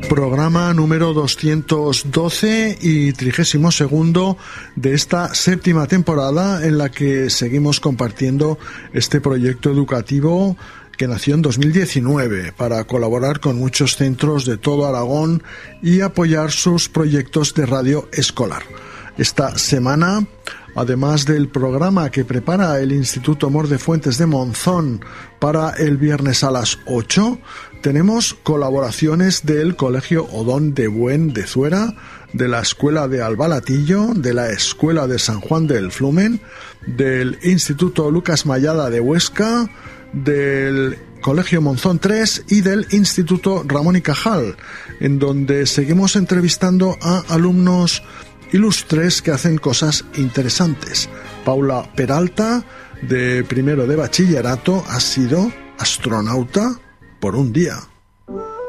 Programa número 212 y 32º de esta séptima temporada en la que seguimos compartiendo este proyecto educativo que nació en 2019 para colaborar con muchos centros de todo Aragón y apoyar sus proyectos de radio escolar. Esta semana, además del programa que prepara el Instituto Mor de Fuentes de Monzón para el viernes a las 8, tenemos colaboraciones del Colegio Odón de Buen de Zuera, de la Escuela de Albalatillo, de la Escuela de San Juan del Flumen, del Instituto Lucas Mayada de Huesca, del Colegio Monzón 3 y del Instituto Ramón y Cajal, en donde seguimos entrevistando a alumnos ilustres que hacen cosas interesantes. Paula Peralta, de primero de bachillerato, ha sido astronauta por un día.